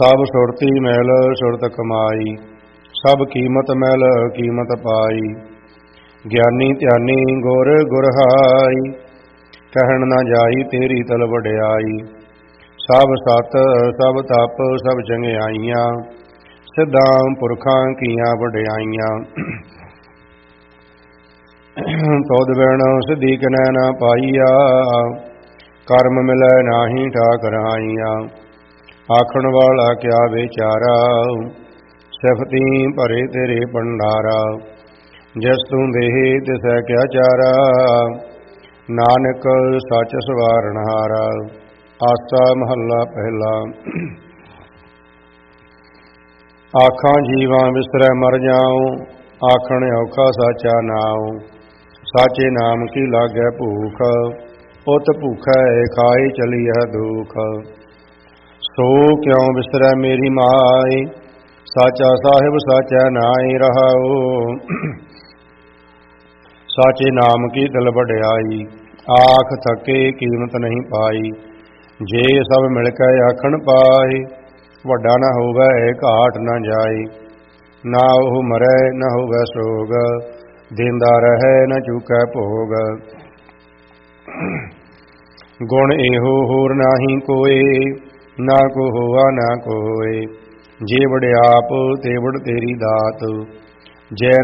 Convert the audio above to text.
ਸਭ ਸੁਰਤੀ ਮੈਲ ਸੁਰਤ ਕਮਾਈ, ਸਭ ਕੀਮਤ ਮੈਲ ਕੀਮਤ ਪਾਈ। ਗਿਆਨੀ ਧਿਆਨੀ ਗੁਰ ਗੁਰਹਾਈ, ਕਹਿਣ ਨਾ ਜਾਈ ਤੇਰੀ ਤਲ ਵਡਿਆਈ। ਸਭ ਸਤ ਸਭ ਤਪ ਸਭ ਚੰਗਿਆਈਆਂ, ਸਿੱਧਾਂ ਪੁਰਖਾਂ ਕੀਆਂ ਵਡਿਆਈਆਂ। ਤੁਧ ਬਿਨ ਸਿੱਧੀ ਕਿਨੈ ਨਾ ਪਾਈਆ, ਕਰਮ ਮਿਲੈ ਨਾਹੀ ਠਾਕਰਾਈਆ। ਆਖਣ ਵਾਲਾ ਕਿਆ ਵਿਚਾਰਾ, ਸਿਫਤੀ ਭਰੇ ਤੇਰੇ ਭੰਡਾਰਾ। ਜਿਸ ਤੂੰ ਦੇਹ ਤਿਸੈ ਕਿਆ ਚਾਰਾ, ਨਾਨਕ ਸੱਚ ਸਵਾਰਨਹਾਰਾ। ਆਸਾ ਮਹੱਲਾ ਪਹਿਲਾ। ਆਖਾਂ ਜੀਵਾਂ ਵਿਸਰੈ ਮਰ ਜਾਉ, ਆਖਣ ਔਖਾ ਸਾਚਾ ਨਾਉ। ਸਾਚੇ ਨਾਮ ਕੀ ਲਾਗੈ ਭੂਖ, ਉਤ ਭੂਖੈ ਖਾਏ ਚਲੀਐ ਦੁਖ। ਸੋ ਕਿਉ ਵਿਸਰੈ ਮੇਰੀ ਮਾਈ, ਸਾਚਾ ਸਾਹਿਬ ਸਾਚਾ ਨਾਇ ਰਹਾਉ। ਸਾਚੇ ਨਾਮ ਕੀ ਦਿਲ ਵਡਿਆਈ, ਆਖ ਥਕੇ ਕੀਮਤ ਨਹੀਂ ਪਾਈ। ਜੇ ਸਭ ਮਿਲ ਕੇ ਆਖਣ ਪਾਏ, ਵੱਡਾ ਨਾ ਹੋਵੈ ਘਾਟ ਨਾ ਜਾਏ। ਨਾ ਉਹ ਮਰੈ ਨਾ ਹੋਵੈ ਸੋਗ, ਦੇਂਦਾ ਰਹੈ ਨਾ ਚੂਕੈ ਭੋਗ। ਗੁਣ ਇਹੋ ਹੋਰ ਨਾਹੀ ਕੋਏ, ਨਾ ਕੋ ਹੋਆ ਨਾ ਕੋਏ। ਜੇ ਵਡਿਆਪ ਤੇ ਵਡ ਤੇਰੀ ਦਾਤ, ਜੈ